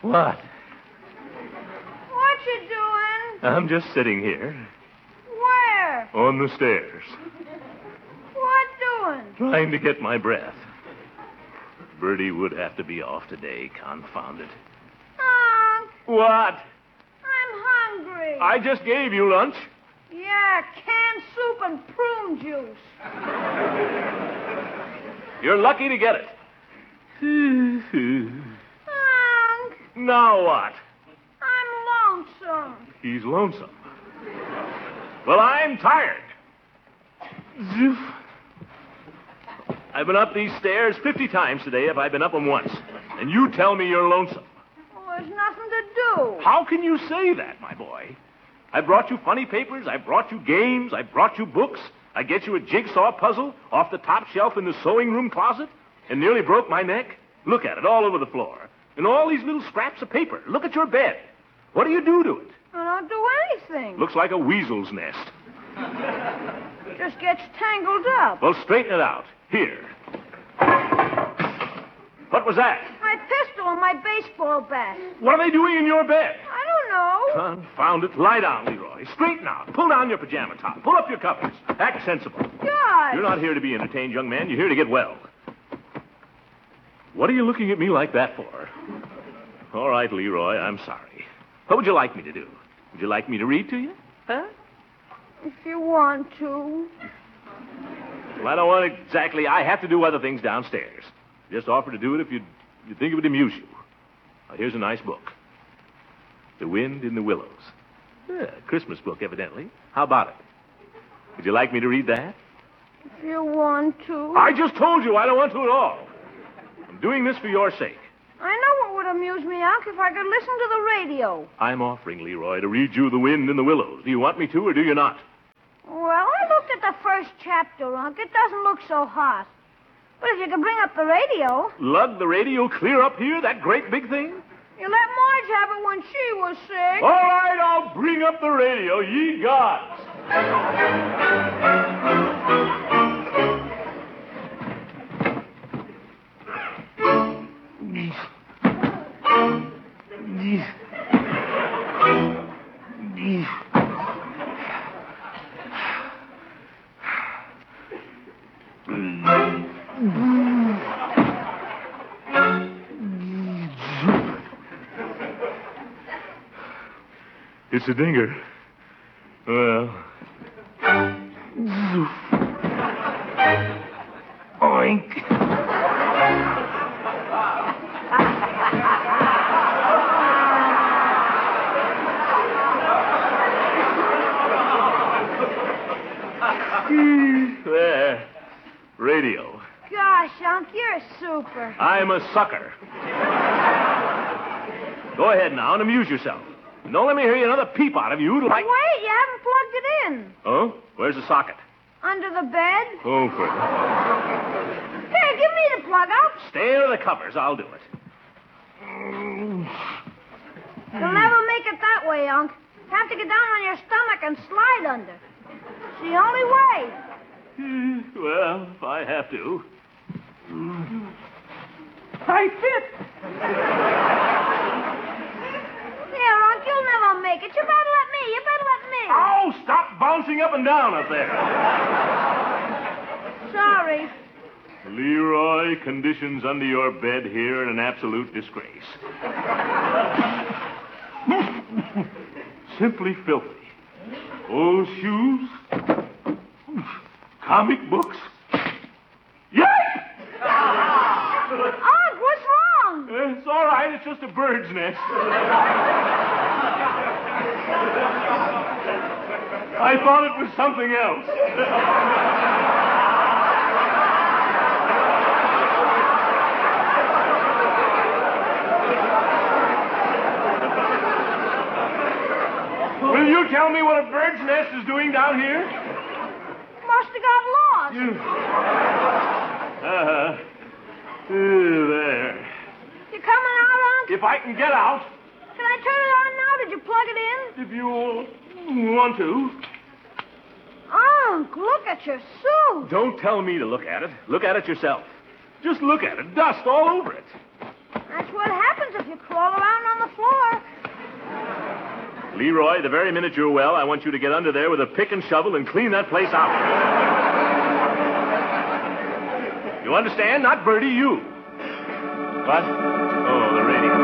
What? What you doing? I'm just sitting here. Where? On the stairs. What doing? Trying to get my breath. Bertie would have to be off today, confound it. Unc, What? I'm hungry. I just gave you lunch. Yeah, canned soup and prune juice. You're lucky to get it. Unc, Now what? I'm lonesome. He's lonesome. Well, I'm tired. Zoof. I've been up these stairs 50 times today if I've been up them once. And you tell me you're lonesome. Well, there's nothing to do. How can you say that, my boy? I brought you funny papers. I brought you games. I brought you books. I get you a jigsaw puzzle off the top shelf in the sewing room closet and nearly broke my neck. Look at it all over the floor. And all these little scraps of paper. Look at your bed. What do you do to it? I don't do anything. Looks like a weasel's nest. Just gets tangled up. Well, straighten it out. Here. What was that? My pistol and my baseball bat. What are they doing in your bed? I don't know. Confound it. Lie down, Leroy. Straighten out. Pull down your pajama top. Pull up your covers. Act sensible. Gosh. You're not here to be entertained, young man. You're here to get well. What are you looking at me like that for? All right, Leroy, I'm sorry. What would you like me to do? Would you like me to read to you? Huh? If you want to. Well, I don't want exactly. I have to do other things downstairs. Just offer to do it if you think it would amuse you. Now, here's a nice book. The Wind in the Willows. Yeah, Christmas book, evidently. How about it? Would you like me to read that? If you want to. I just told you I don't want to at all. I'm doing this for your sake. I know what would amuse me, Unc, if I could listen to the radio. I'm offering, Leroy, to read you The Wind in the Willows. Do you want me to or do you not? Well, I looked at the first chapter, Unc. It doesn't look so hot. But if you could bring up the radio. Lug the radio clear up here, that great big thing? You let Marge have it when she was sick. All right, I'll bring up the radio, ye gods. It's a dinger. Well. Oink. There. Radio. Gosh, Unc, you're super. I'm a sucker. Go ahead now and amuse yourself. Don't let me hear another peep out of you like... Wait, you haven't plugged it in. Oh? Where's the socket? Under the bed? Oh, for... Here, give me the plug. I'll... Stay under the covers. I'll do it. You'll never make it that way, Unc. You have to get down on your stomach and slide under. It's the only way. Well, if I have to. I fit. Here, Unc, you'll never make it. You better let me. You better let me. Oh, stop bouncing up and down up there. Sorry. Leroy, conditions under your bed here are an absolute disgrace. Simply filthy. Old shoes. Comic books. Yay! Unc, what's wrong? It's all right. It's just a bird's nest. I thought it was something else. Will you tell me what a bird's nest is doing down here? Must have got lost. There. You coming out, Unc? If I can get out. Can I turn it on now? Did you plug it in? If you want to. Unc, look at your suit. Don't tell me to look at it. Look at it yourself. Just look at it. Dust all over it. That's what happens if you crawl around on the floor. Leroy, the very minute you're well, I want you to get under there with a pick and shovel and clean that place out. You understand? Not Bertie, you. What? Oh, the radio.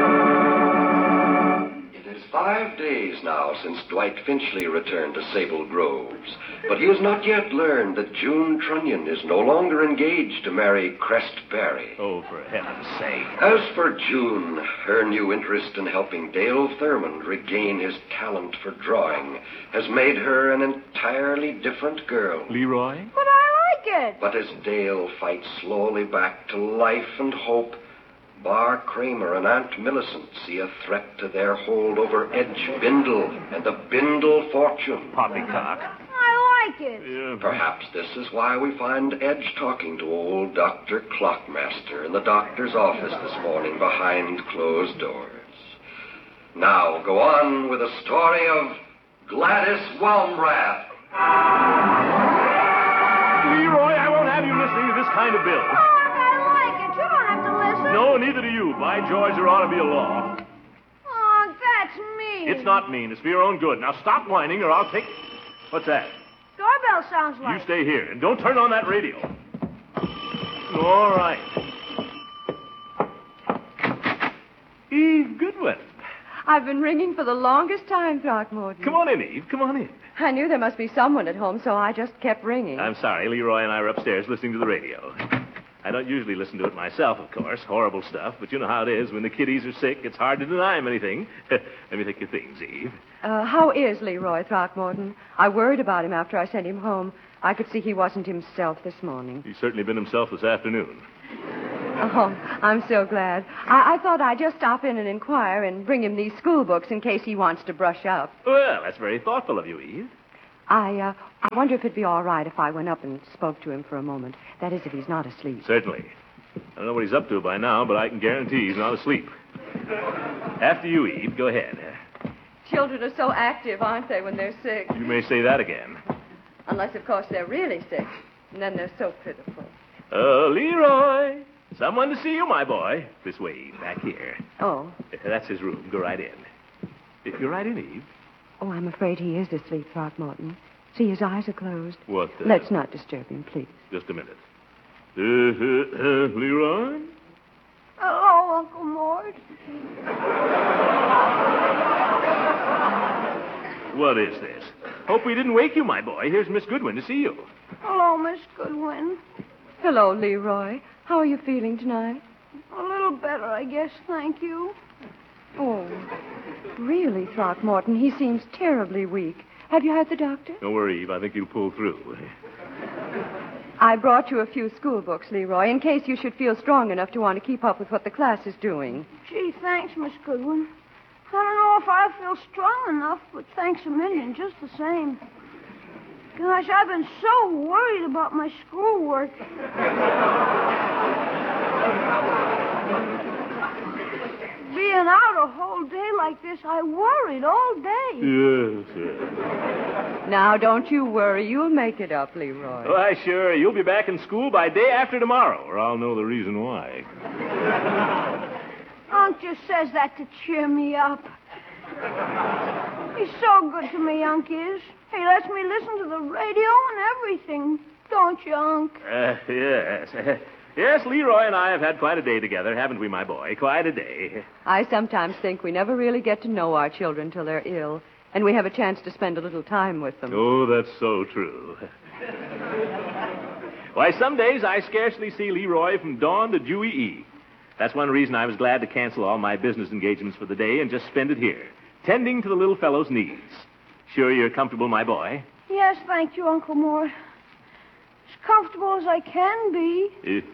It is 5 days now since Dwight Finchley returned to Sable Groves, but he has not yet learned that June Trunnion is no longer engaged to marry Crest Barry. Oh, for heaven's sake. As for June, her new interest in helping Dale Thurmond regain his talent for drawing has made her an entirely different girl. Leroy? But I like it. But as Dale fights slowly back to life and hope, Bar Kramer and Aunt Millicent see a threat to their hold over Edge Bindle and the Bindle fortune. Poppycock. I like it. Yeah. Perhaps this is why we find Edge talking to old Dr. Clockmaster in the doctor's office this morning behind closed doors. Now, go on with the story of Gladys Walmrath. Leroy, I won't have you listening to this kind of bill. Oh, I like it. You don't have to listen. No, neither do you. By George, there ought to be a law. Oh, that's mean. It's not mean. It's for your own good. Now stop whining or I'll take... What's that? Doorbell sounds like. You stay here and don't turn on that radio. All right. Eve Goodwin. I've been ringing for the longest time, Throckmorton. Come on in, Eve. Come on in. I knew there must be someone at home, so I just kept ringing. I'm sorry. Leroy and I are upstairs listening to the radio. I don't usually listen to it myself, of course. Horrible stuff. But you know how it is. When the kiddies are sick, it's hard to deny them anything. Let me think of things, Eve. How is Leroy, Throckmorton? I worried about him after I sent him home. I could see he wasn't himself this morning. He's certainly been himself this afternoon. Oh, I'm so glad. I thought I'd just stop in and inquire and bring him these school books in case he wants to brush up. Well, that's very thoughtful of you, Eve. I wonder if it'd be all right if I went up and spoke to him for a moment. That is, if he's not asleep. Certainly. I don't know what he's up to by now, but I can guarantee he's not asleep. After you, Eve. Go ahead. Children are so active, aren't they, when they're sick? You may say that again. Unless, of course, they're really sick. And then they're so pitiful. Leroy. Someone to see you, my boy. This way, Eve. Back here. Oh. That's his room. Go right in. Go right in, Eve. Oh, I'm afraid he is asleep, Throckmorton. See, his eyes are closed. What? Let's not disturb him, please. Just a minute. Leroy? Hello, Uncle Mort. What is this? Hope we didn't wake you, my boy. Here's Miss Goodwin to see you. Hello, Miss Goodwin. Hello, Leroy. How are you feeling tonight? A little better, I guess, thank you. Oh, really, Throckmorton? He seems terribly weak. Have you had the doctor? Don't worry, Eve. I think he'll pull through. I brought you a few school books, Leroy, in case you should feel strong enough to want to keep up with what the class is doing. Gee, thanks, Miss Goodwin. I don't know if I feel strong enough, but thanks a million just the same. Gosh, I've been so worried about my schoolwork. Being out a whole day like this, I worried all day. Yes. Now, don't you worry. You'll make it up, Leroy. Why, sure. You'll be back in school by day after tomorrow, or I'll know the reason why. Unc just says that to cheer me up. He's so good to me, Unc is. He lets me listen to the radio and everything. Don't you, Unc? Yes. Yes, Leroy and I have had quite a day together, haven't we, my boy? Quite a day. I sometimes think we never really get to know our children till they're ill, and we have a chance to spend a little time with them. Oh, that's so true. Why, some days I scarcely see Leroy from dawn to dewy eve. That's one reason I was glad to cancel all my business engagements for the day and just spend it here, tending to the little fellow's needs. Sure you're comfortable, my boy? Yes, thank you, Uncle Mort. As comfortable as I can be.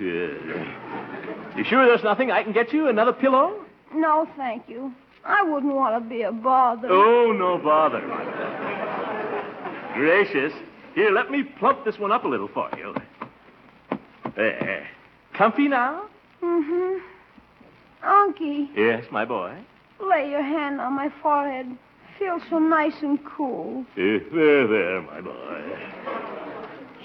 You sure there's nothing I can get you? Another pillow? No, thank you. I wouldn't want to be a bother. Oh, no bother. Gracious. Here, let me plump this one up a little for you. There. Comfy now? Mm-hmm. Unky, Yes, my boy. lay your hand on my forehead. Feels so nice and cool. There, my boy.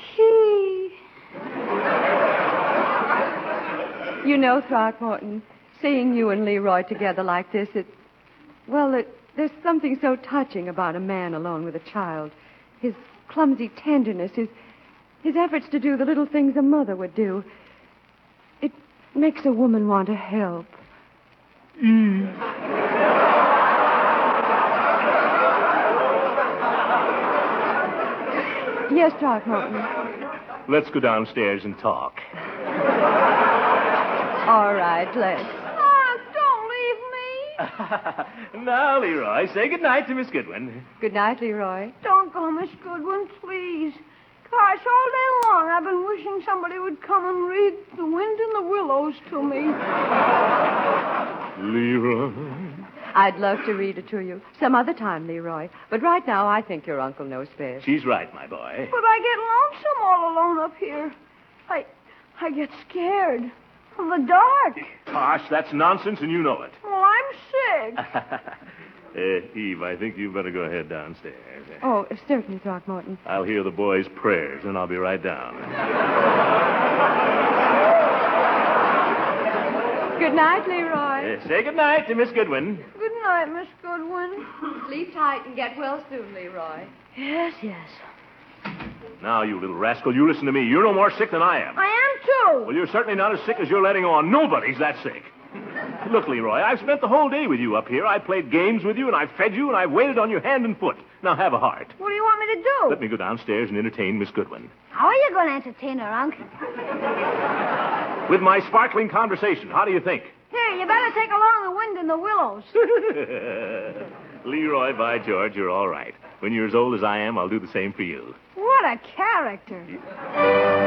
Gee. You know, Throckmorton, Seeing you and Leroy together like this, there's something so touching about a man alone with a child. His clumsy tenderness, his efforts to do the little things a mother would do. It makes a woman want to help. Yes, Throckmorton. Let's go downstairs and talk. All right, let's. Now, Leroy, say goodnight to Miss Goodwin. Good night, Leroy. Don't go, Miss Goodwin, please. Gosh, all day long I've been wishing somebody would come and read The Wind in the Willows to me. Leroy. I'd love to read it to you some other time, Leroy. But right now, I think your uncle knows best. She's right, my boy. But I get lonesome all alone up here. I get scared of the dark. Tosh, that's nonsense, and you know it. Well, I'm sick. Eve, I think you better go ahead downstairs. Oh, certainly, Throckmorton. I'll hear the boys' prayers, and I'll be right down. Good night, Leroy. Say good night to Miss Goodwin. Good night, Miss Goodwin. Sleep tight and get well soon, Leroy. Yes, yes. Now, you little rascal, you listen to me. You're no more sick than I am. I am, too. Well, you're certainly not as sick as you're letting on. Nobody's that sick. Look, Leroy, I've spent the whole day with you up here. I played games with you, and I fed you, and I waited on you hand and foot. Now, have a heart. What do you want me to do? Let me go downstairs and entertain Miss Goodwin. How are you going to entertain her, Unc? With my sparkling conversation. How do you think? Here, you better take along The Wind in the Willows. Leroy, by George, you're all right. When you're as old as I am, I'll do the same for you. What a character.